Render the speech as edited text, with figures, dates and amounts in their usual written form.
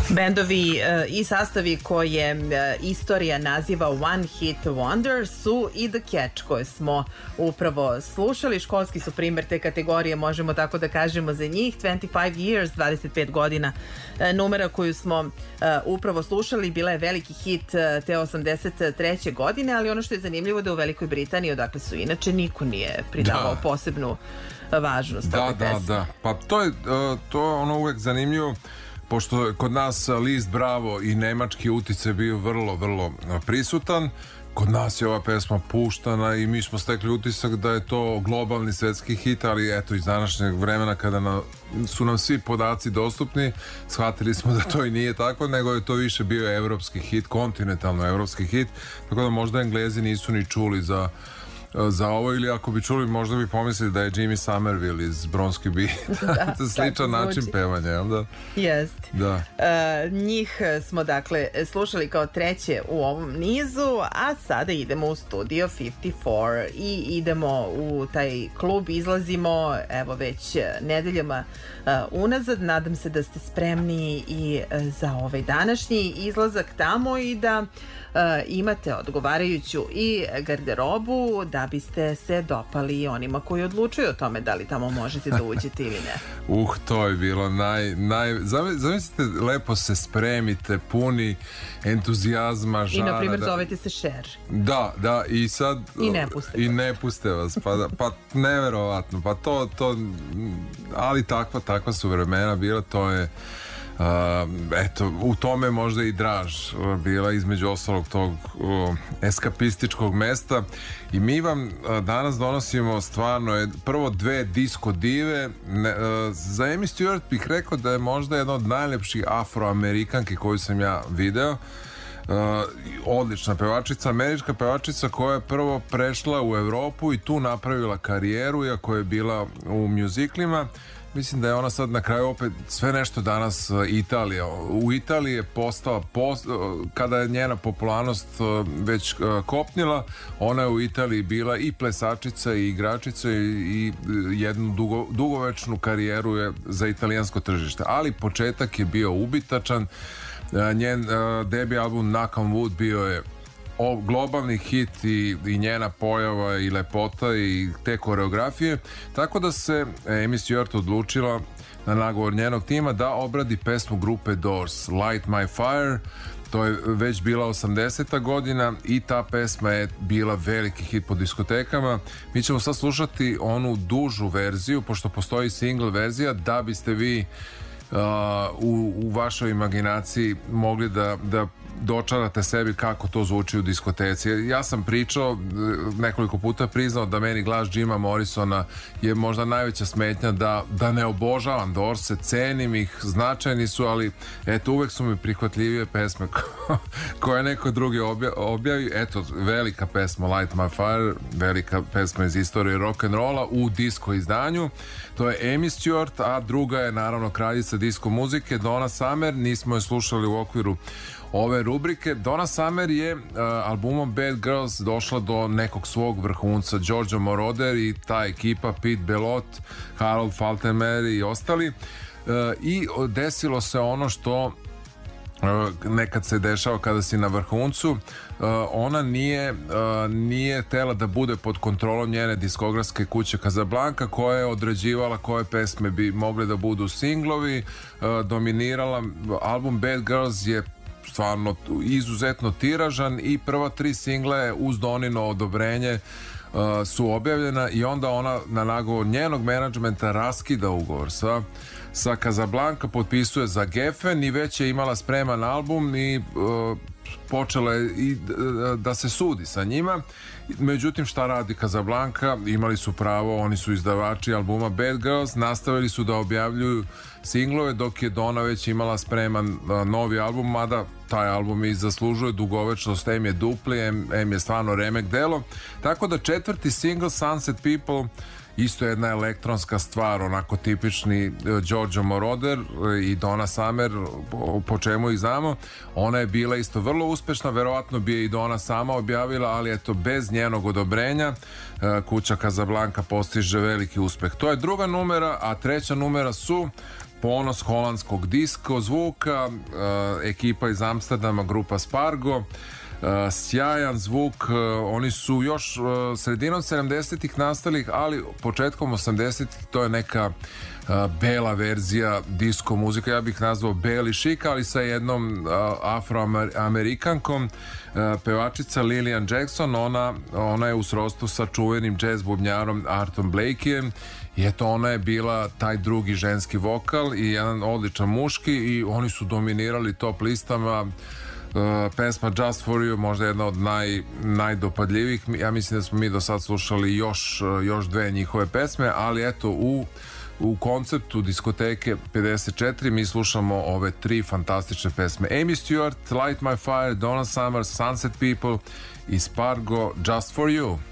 Bendovi i sastavi koje istorija naziva One Hit Wonder su i The Catch, koje smo upravo slušali. Školski su primjer te kategorije, možemo tako da kažemo za njih. 25 Years, 25 godina, numera koju smo upravo slušali, bila je veliki hit te 83. godine, ali ono što je zanimljivo da u Velikoj Britaniji, odakle su inače, niko nije pridavao posebnu važnost. Da. Pa to je ono uvek zanimljivo, pošto je kod nas list Bravo i nemački uticaj bio vrlo, vrlo prisutan. Kod nas je ova pesma puštana i mi smo stekli utisak da je to globalni svetski hit, ali eto, iz današnjeg vremena kada su nam svi podaci dostupni, shvatili smo da to i nije tako, nego je to više bio evropski hit, kontinentalno evropski hit, tako da možda Englezi nisu ni čuli za ovo, ili ako bi čuli možda bi pomislili da je Jimmy Somerville iz Bronski Beat. Sličan način pevanja, jel da? Jeste. Da. Njih smo dakle slušali kao treće u ovom nizu, a sada idemo u Studio 54 i idemo u taj klub, izlazimo evo već nedeljama unazad. Nadam se da ste spremni i za ovaj današnji izlazak tamo i da imate odgovarajuću i garderobu da biste se dopali onima koji odlučuju o tome da li tamo možete da uđete ili ne. To je bilo zamislite, lepo se spremite, puni entuzijazma, žara. I na primjer zovete se Cher. Da, i sad i ne puste vas, pa neverovatno, pa to ali takva su vremena bila, to je eto, u tome možda i draž bila između ostalog tog eskapističkog mesta. I mi vam danas donosimo stvarno prvo dve disko dive. Za Amy Stewart bih rekao da je možda jedna od najlepših afroamerikanki koju sam ja video. Odlična pevačica, američka pevačica koja je prvo prešla u Evropu i tu napravila karijeru, iako je bila u mjuziklima. Mislim da je ona sad na kraju opet sve nešto danas Italija. U Italiji je postala, kada je njena popularnost već kopnila, ona je u Italiji bila i plesačica i igračica i jednu dugovečnu karijeru je za italijansko tržište. Ali početak je bio ubitačan. Njen debi album Knock on Wood bio je globalni hit i njena pojava i lepota i te koreografije, tako da se Amy Stewart odlučila na nagovor njenog tima da obradi pesmu grupe Doors, Light My Fire. To je već bila 80. godina i ta pesma je bila veliki hit po diskotekama. Mi ćemo sad slušati onu dužu verziju, pošto postoji single verzija, da biste vi u vašoj imaginaciji mogli da dočarate sebi kako to zvuči u diskoteci. Ja sam pričao, nekoliko puta priznao da meni glas Jima Morrisona je možda najveća smetnja, da ne obožavam Doorse, cenim ih, značajni su, ali eto, uvek su mi prihvatljivije pesme koje neko drugi objavi. Eto, velika pesma Light My Fire, velika pesma iz istorije rock'n'rolla u disko izdanju. To je Amy Stewart, a druga je naravno kraljica disko muzike, Donna Summer. Nismo je slušali u okviru ove rubrike. Donna Summer je albumom Bad Girls došla do nekog svog vrhunca. Giorgio Moroder i ta ekipa, Pete Belot, Harold Faltermeyer i ostali, i desilo se ono što nekad se dešava kada si na vrhuncu. Ona nije tela da bude pod kontrolom njene diskografske kuće Casablanca, koja je određivala koje pesme bi mogle da budu singlovi, dominirala. Album Bad Girls je stvarno izuzetno tiražan i prva 3 single uz Donino odobrenje su objavljena i onda ona na nagovor njenog menadžmenta raskida ugovor sa Casablanca, potpisuje za Geffen i već je imala spreman album i počela je i da se sudi sa njima. Međutim, šta radi Casablanca? Imali su pravo, oni su izdavači albuma Bad Girls, nastavili su da objavljuju singlove dok je Donna već imala spreman novi album, mada taj album i zaslužuje dugovečnost, M je dupli, M je stvarno remek delo. Tako da 4. single Sunset People isto jedna elektronska stvar, onako tipični Giorgio Moroder i Donna Summer, po čemu ih znamo. Ona je bila isto vrlo uspešna, verovatno bi je i Donna sama objavila, ali eto, bez njenog odobrenja kuća Casablanca postiže veliki uspeh. To je druga numera, a treća numera su ponos holandskog disko zvuka, ekipa iz Amsterdama, grupa Spargo, sjajan zvuk, oni su još sredinom 70-ih nastali, ali početkom 80-ih to je neka bela verzija disko muzika, ja bih nazvao beli šik, ali sa jednom afroamerikankom, pevačica Lillian Jackson, ona je u srodstvu sa čuvenim jazz bubnjarom Artom Blakeyem i eto ona je bila taj drugi ženski vokal i jedan odličan muški i oni su dominirali top listama. Pesma Just For You možda jedna od najdopadljivijih, ja mislim da smo mi do sad slušali još dve njihove pesme, ali eto u konceptu diskoteke 54 mi slušamo ove tri fantastične pesme: Amy Stewart, Light My Fire, Donna Summer, Sunset People i Spargo, Just For You.